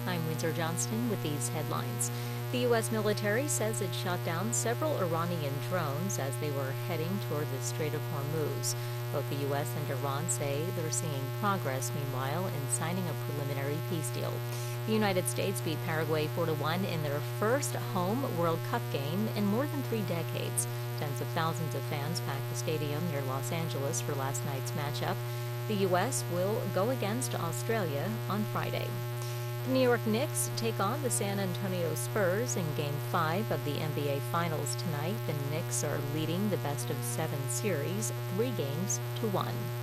I'm Windsor Johnston with these headlines. The U.S. military says it shot down several Iranian drones as they were heading toward the Strait of Hormuz. Both the U.S. and Iran say they're seeing progress, meanwhile, in signing a preliminary peace deal. The United States beat Paraguay 4-1 in their first home World Cup game in more than 3 decades. Tens of thousands of fans packed the stadium near Los Angeles for last night's matchup. The U.S. will go against Australia on Friday. The New York Knicks take on the San Antonio Spurs in Game 5 of the NBA Finals tonight. The Knicks are leading the best-of-7 series 3-1.